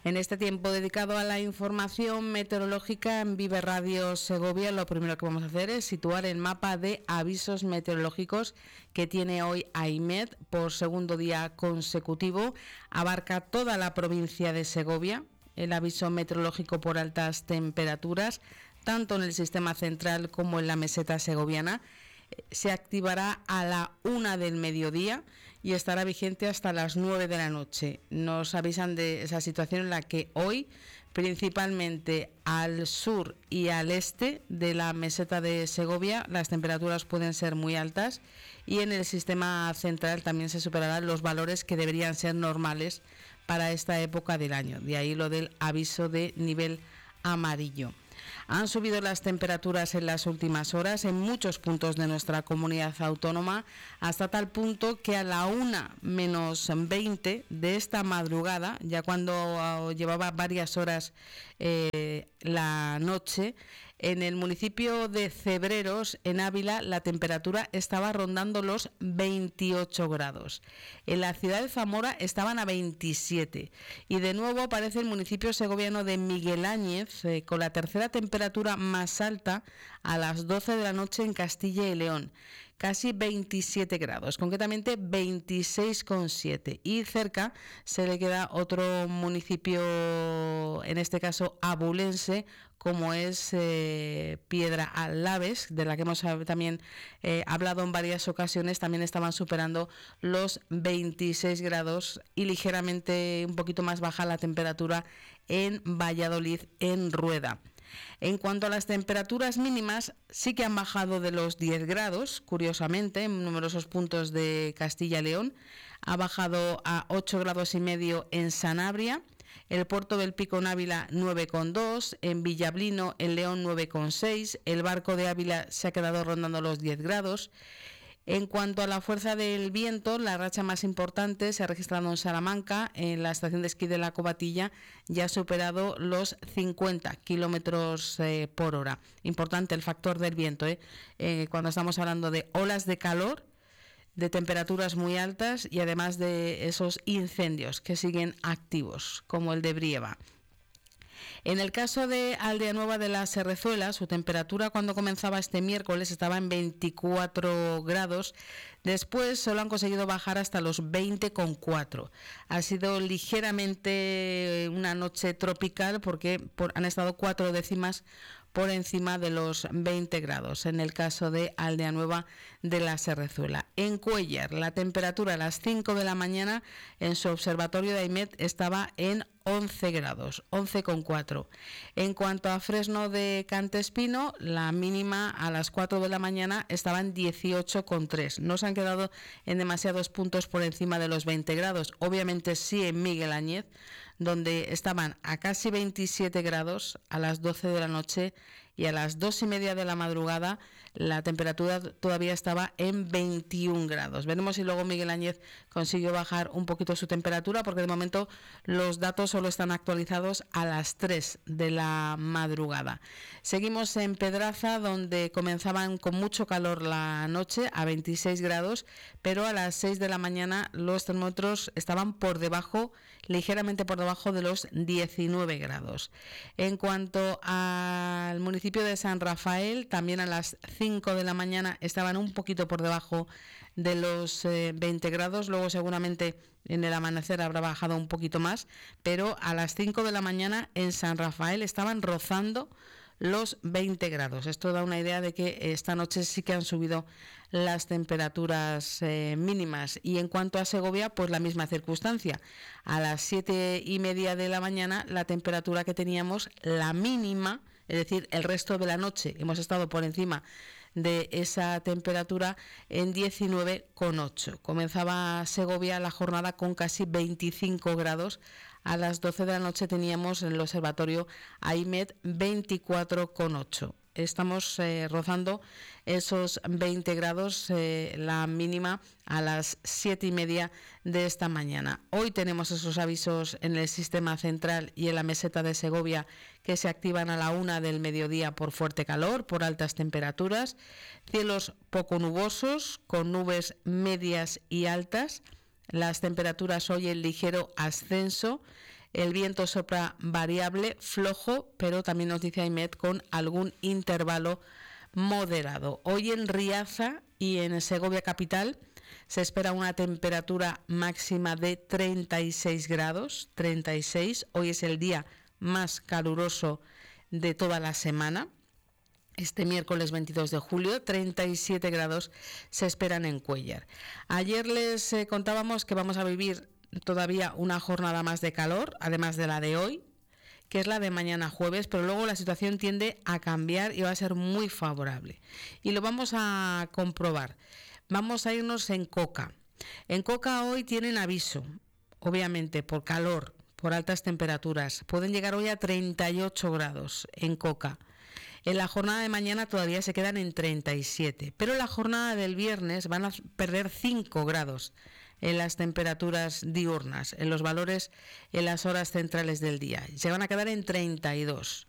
En este tiempo dedicado a la información meteorológica en Vive Radio Segovia, lo primero que vamos a hacer es situar el mapa de avisos meteorológicos que tiene hoy AIMED por segundo día consecutivo. Abarca toda la provincia de Segovia. El aviso meteorológico por altas temperaturas, tanto en el sistema central como en la meseta segoviana, se activará a la 1 del mediodía y estará vigente hasta las 9 de la noche. Nos avisan de esa situación en la que hoy, principalmente al sur y al este de la meseta de Segovia, las temperaturas pueden ser muy altas, y en el sistema central también se superarán los valores que deberían ser normales para esta época del año. De ahí lo del aviso de nivel amarillo. Han subido las temperaturas en las últimas horas en muchos puntos de nuestra comunidad autónoma, hasta tal punto que a la 1:20 de esta madrugada, ya cuando llevaba varias horas la noche, en el municipio de Cebreros, en Ávila, la temperatura estaba rondando los 28 grados. En la ciudad de Zamora estaban a 27. Y de nuevo aparece el municipio segoviano de Miguel Áñez, con la tercera temperatura más alta a las 12 de la noche en Castilla y León. Casi 27 grados, concretamente 26,7. Y cerca se le queda otro municipio, en este caso abulense, como es Piedraalbes, de la que hemos también hablado en varias ocasiones. También estaban superando los 26 grados y ligeramente un poquito más baja la temperatura en Valladolid, en Rueda. En cuanto a las temperaturas mínimas, sí que han bajado de los 10 grados, curiosamente, en numerosos puntos de Castilla y León. Ha bajado a 8 grados y medio en Sanabria, el Puerto del Pico en Ávila 9,2, en Villablino en León 9,6, el Barco de Ávila se ha quedado rondando los 10 grados. En cuanto a la fuerza del viento, la racha más importante se ha registrado en Salamanca, en la estación de esquí de la Covatilla, ya ha superado los 50 kilómetros por hora. Importante el factor del viento, cuando estamos hablando de olas de calor, de temperaturas muy altas y además de esos incendios que siguen activos, como el de Brieva. En el caso de Aldea Nueva de la Serrezuela, su temperatura cuando comenzaba este miércoles estaba en 24 grados. Después solo han conseguido bajar hasta los 20,4. Ha sido ligeramente una noche tropical porque han estado 4 décimas por encima de los 20 grados, en el caso de Aldea Nueva de la Serrezuela. En Cuéllar, la temperatura a las 5 de la mañana en su observatorio de AIMED estaba en 11 grados, 11,4. En cuanto a Fresno de Cantespino, la mínima a las 4 de la mañana estaba en 18,3. No se han quedado en demasiados puntos por encima de los 20 grados. Obviamente sí en Miguel Áñez, donde estaban a casi 27 grados a las 12 de la noche, y a las 2:30 de la madrugada la temperatura todavía estaba en 21 grados. Veremos si luego Miguel Áñez consiguió bajar un poquito su temperatura, porque de momento los datos solo están actualizados a las 3 de la madrugada. Seguimos en Pedraza, donde comenzaban con mucho calor la noche, a 26 grados, pero a las 6 de la mañana los termómetros estaban por debajo, ligeramente por debajo de los 19 grados. En cuanto al municipio de San Rafael, también a las 5 de la mañana estaban un poquito por debajo de los 20 grados. Luego seguramente en el amanecer habrá bajado un poquito más, pero a las 5 de la mañana en San Rafael estaban rozando los 20 grados. Esto da una idea de que esta noche sí que han subido las temperaturas mínimas. Y en cuanto a Segovia, pues la misma circunstancia. A las 7:30 de la mañana la temperatura que teníamos, la mínima, es decir, el resto de la noche hemos estado por encima de esa temperatura, en 19,8. Comenzaba Segovia la jornada con casi 25 grados. A las 12 de la noche teníamos en el observatorio AIMED 24,8. Estamos rozando esos 20 grados, la mínima a las 7:30 de esta mañana. Hoy tenemos esos avisos en el sistema central y en la meseta de Segovia, que se activan a la 1 del mediodía por fuerte calor, por altas temperaturas, cielos poco nubosos, con nubes medias y altas. Las temperaturas hoy en ligero ascenso. El viento sopla variable, flojo, pero también nos dice AIMED con algún intervalo moderado. Hoy en Riaza y en Segovia capital se espera una temperatura máxima de 36 grados, 36. Hoy es el día más caluroso de toda la semana. Este miércoles 22 de julio, 37 grados se esperan en Cuéllar. Ayer les contábamos que vamos a vivir todavía una jornada más de calor, además de la de hoy, que es la de mañana jueves, pero luego la situación tiende a cambiar y va a ser muy favorable. Y lo vamos a comprobar. Vamos a irnos en Coca. En Coca hoy tienen aviso, obviamente, por calor, por altas temperaturas. Pueden llegar hoy a 38 grados en Coca. En la jornada de mañana todavía se quedan en 37, pero en la jornada del viernes van a perder 5 grados en las temperaturas diurnas, en los valores en las horas centrales del día. Se van a quedar en 32.